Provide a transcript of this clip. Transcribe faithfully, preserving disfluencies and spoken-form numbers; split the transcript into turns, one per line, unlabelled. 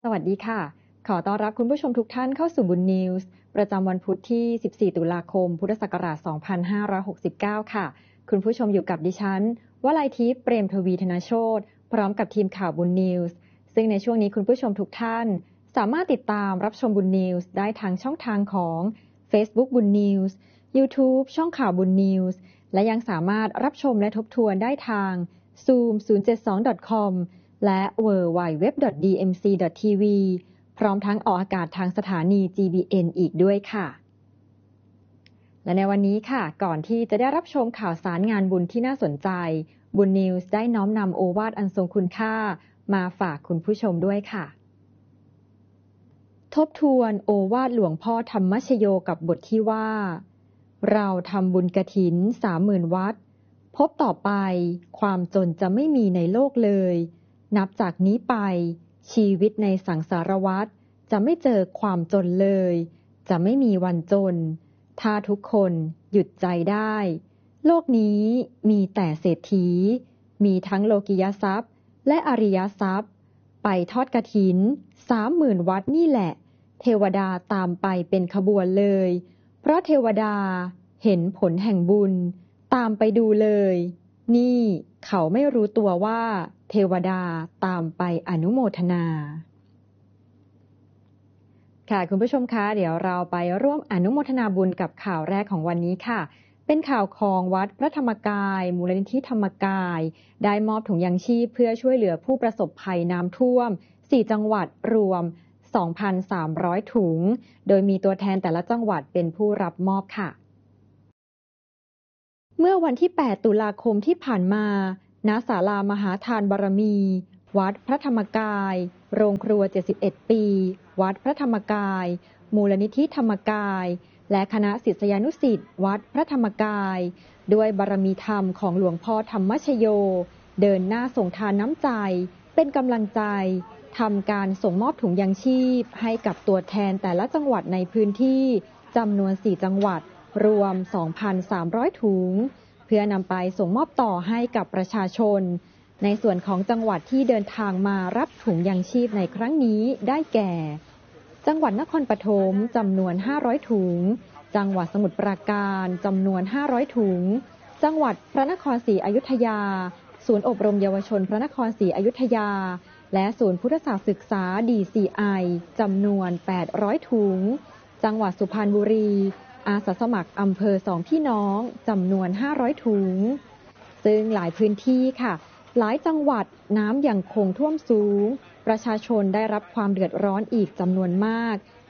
สวัสดีค่ะขอต้อนรับคุณผู้ชมทุกท่านเข้าสู่บุญนิวส์ประจำวันพุธที่ สิบสี่ ตุลาคม พุทธศักราช สองพันห้าร้อยหกสิบเก้า ค่ะ คุณผู้ชมอยู่กับดิฉันวลัยทิพย์ เปรมทวีธนโชติพร้อมกับทีมข่าวบุญนิวส์ซึ่งในช่วงนี้คุณผู้ชมทุกท่านสามารถติดตามรับชมบุญนิวส์ได้ทางช่องทางของ Facebook บุญนิวส์ YouTube ช่องข่าวบุญนิวส์และยังสามารถรับชมและทบทวนได้ทาง ซูม ศูนย์ เจ็ด สอง ดอท คอม และ ดับเบิลยู ดับเบิลยู ดับเบิลยู ดอท ดี เอ็ม ซี ดอท ที วี พร้อมทั้งออกอากาศทางสถานี จี บี เอ็น อีกด้วยค่ะ และในวันนี้ค่ะก่อนที่จะได้รับชมข่าวสารงานบุญที่น่าสนใจบุญนิวส์ได้น้อมนำโอวาทอันทรงคุณค่ามาฝากคุณผู้ชมด้วยค่ะทบทวนโอวาทหลวงพ่อธรรมชโยกับบทที่ว่าเราทำบุญกฐิน สามหมื่น วัดพบต่อไปความจนจะไม่มีในโลกเลยนับจากนี้ไปชีวิตในสังสารวัฏจะไม่เจอความจนเลยจะไม่มีวันจนถ้าทุกคนหยุดใจได้โลกนี้มีแต่เศรษฐีมีทั้งโลกิยทรัพย์และอริยทรัพย์ไปทอดกฐิน สามหมื่น วัดนี่แหละเทวดาตามไปเป็นขบวนเลยเพราะเทวดาเห็นผลแห่งบุญตามไปดูเลยนี่เขาไม่รู้ตัวว่าเทวดาตามไปอนุโมทนาค่ะคุณผู้ชมคะเดี๋ยวเราไปร่วมอนุโมทนาบุญกับข่าวแรกของวันนี้ค่ะเป็นข่าวของวัดพระธรรมกายมูลนิธิธรรมกายได้มอบถุงยังชีพเพื่อช่วยเหลือผู้ประสบภัยน้ำท่วมสี่จังหวัดรวม สองพันสามร้อย ถุงโดยมีตัวแทนแต่ละจังหวัดเป็นผู้รับมอบค่ะเมื่อวันที่ แปด ตุลาคมที่ผ่านมาณศาลามหาทานบารมีวัดพระธรรมกายโรงครัว เจ็ดสิบเอ็ด ปีวัดพระธรรมกายมูลนิธิธรรมกายและคณะศิษยานุศิษย์วัดพระธรรมกายด้วยบารมีธรรมของหลวงพ่อธรรมชโยเดินหน้าส่งทานน้ำใจเป็นกำลังใจทำการส่งมอบถุงยังชีพให้กับตัวแทนแต่ละจังหวัดในพื้นที่จำนวนสี่จังหวัดรวม สองพันสามร้อย ถุงเพื่อนำไปส่งมอบต่อให้กับประชาชนในส่วนของจังหวัดที่เดินทางมารับถุงยังชีพในครั้งนี้ได้แก่จังหวัดนครปฐมจำนวนห้าร้อยถุงจังหวัดสมุทรปราการจำนวนห้าร้อยถุงจังหวัดพระนครศรีอยุธยาศูนย์อบรมเยาวชนพระนครศรีอยุธยาและศูนย์พุทธศาสตร์ศึกษา ดี ซี ไอ จำนวนแปดร้อยถุงจังหวัดสุพรรณบุรีอาสาสมัครอำเภอสองพี่น้องจำนวนห้าร้อยถุงซึ่งหลายพื้นที่ค่ะหลายจังหวัดน้ำยังคงท่วมสูงประชาชนได้รับความเดือดร้อนอีกจำนวนมาก